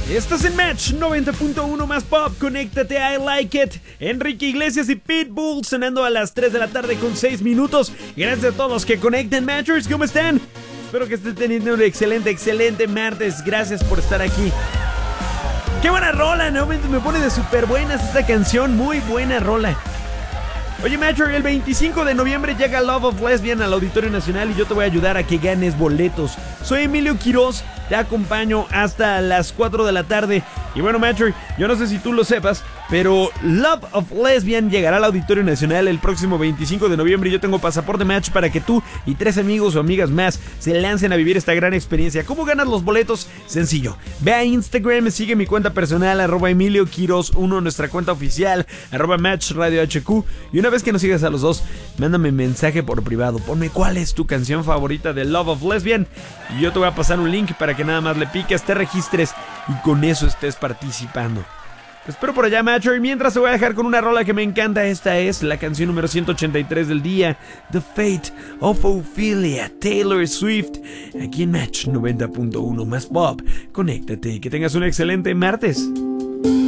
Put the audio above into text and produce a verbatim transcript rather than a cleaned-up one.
Estás en Match noventa punto uno más pop, conéctate a I Like It. Enrique Iglesias y Pitbull sonando a las tres de la tarde con seis minutos. Gracias a todos los que conectan, Matchers, ¿cómo están? Espero que estén teniendo un excelente, excelente martes. Gracias por estar aquí. ¡Qué buena rola! ¿No? Me pone de súper buenas esta canción, muy buena rola. Oye, Matcher, el veinticinco de noviembre llega Love of Lesbian al Auditorio Nacional y yo te voy a ayudar a que ganes boletos. Soy Emilio Quiroz, te acompaño hasta las cuatro de la tarde. Y bueno, Matcher, yo no sé si tú lo sepas, pero Love of Lesbian llegará al Auditorio Nacional el próximo veinticinco de noviembre y yo tengo pasaporte Match para que tú y tres amigos o amigas más se lancen a vivir esta gran experiencia. ¿Cómo ganas los boletos? Sencillo. Ve a Instagram, sigue mi cuenta personal, arroba Emilio Quiroz uno, nuestra cuenta oficial, arroba Match Radio H Q. Y una vez que nos sigas a los dos, mándame mensaje por privado. Ponme cuál es tu canción favorita de Love of Lesbian y yo te voy a pasar un link para que nada más le piques, te registres y con eso estés participando. Te espero por allá, Matcher. Y mientras te voy a dejar con una rola que me encanta. Esta es la canción número ciento ochenta y tres del día, The Fate of Ophelia, Taylor Swift, aquí en Match noventa punto uno más pop. Conéctate y que tengas un excelente martes.